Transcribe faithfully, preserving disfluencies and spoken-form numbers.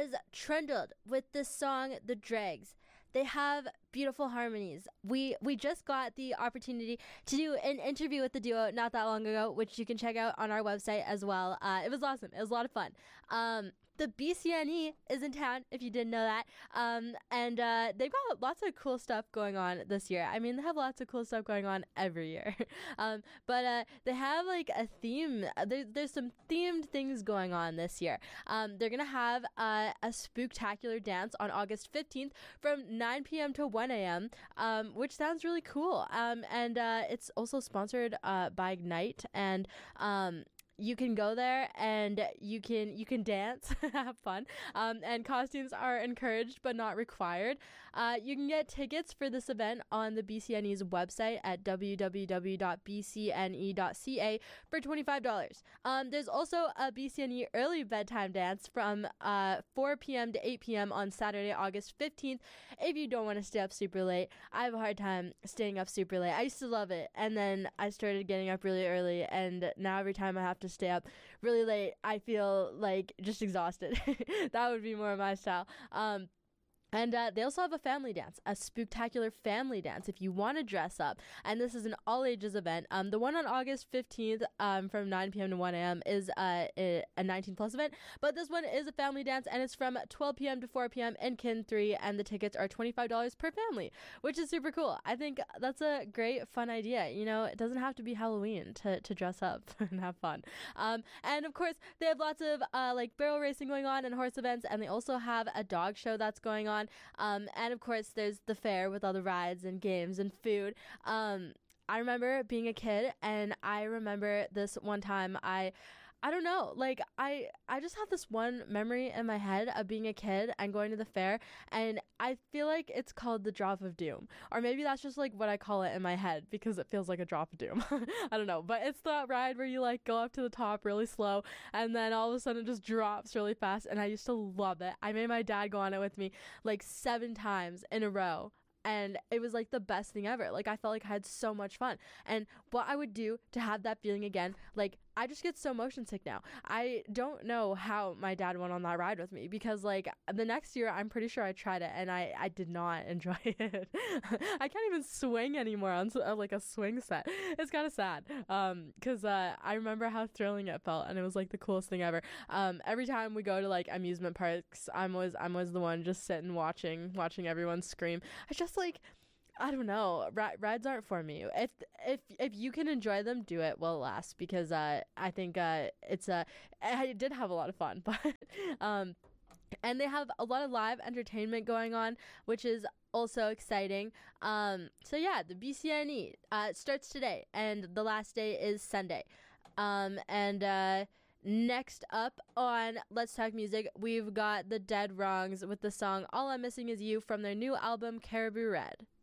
was Trundled with the song The Dregs. They have beautiful harmonies. We we just got the opportunity to do an interview with the duo not that long ago, which you can check out on our website as well. Uh, it was awesome. It was a lot of fun. Um, the B C N E is in town, if you didn't know that. Um, and uh, they've got lots of cool stuff going on this year. I mean, they have lots of cool stuff going on every year. um, but uh, they have like a theme. There, there's some themed things going on this year. Um, they're going to have uh, a spooktacular dance on August fifteenth from nine p.m. to one a.m., um, which sounds really cool. Um, and uh, it's also sponsored uh, by Ignite. And um, you can go there and you can you can dance, have fun, um, and costumes are encouraged but not required. Uh, you can get tickets for this event on the B C N E's website at w w w dot b c n e dot c a for twenty-five dollars. Um, there's also a B C N E early bedtime dance from uh, four p.m. to eight p.m. on Saturday, August fifteenth. If you don't want to stay up super late, I have a hard time staying up super late. I used to love it, and then I started getting up really early, and now every time I have to stay up really late, I feel like just exhausted. That would be more of my style. Um, And uh, they also have a family dance, a spooktacular family dance if you want to dress up. And this is an all-ages event. Um, the one on August fifteenth um, from nine p.m. to one a.m. is uh, a nineteen-plus event. But this one is a family dance, and it's from twelve p.m. to four p.m. in Kin three, and the tickets are twenty-five dollars per family, which is super cool. I think that's a great, fun idea. You know, it doesn't have to be Halloween to, to dress up and have fun. Um, and, of course, they have lots of, uh, like, barrel racing going on and horse events, and they also have a dog show that's going on. Um, and of course, there's the fair with all the rides and games and food. Um, I remember being a kid, and I remember this one time I, I don't know, like I, I just have this one memory in my head of being a kid and going to the fair, and I feel like it's called the Drop of Doom, or maybe that's just like what I call it in my head because it feels like a drop of doom. I don't know, but it's that ride where you like go up to the top really slow, and then all of a sudden it just drops really fast, and I used to love it. I made my dad go on it with me like seven times in a row. And it was like the best thing ever. Like I felt like I had so much fun. And what I would do to have that feeling again, like I just get so motion sick now. I don't know how my dad went on that ride with me because like the next year I'm pretty sure I tried it and I, I did not enjoy it. I can't even swing anymore on uh, like a swing set. It's kind of sad um, because uh, I remember how thrilling it felt and it was like the coolest thing ever. Um, every time we go to like amusement parks, I'm always I'm always the one just sitting watching watching everyone scream. I just like I don't know. R- rides aren't for me. If if if you can enjoy them, do it while it lasts because uh, I think uh, it's a. Uh, I did have a lot of fun, but um, and they have a lot of live entertainment going on, which is also exciting. Um, so yeah, the B C N E uh, starts today, and the last day is Sunday. Um, and uh, next up on Let's Talk Music, we've got the Dead Wrongs with the song "All I'm Missing Is You" from their new album Caribou Red.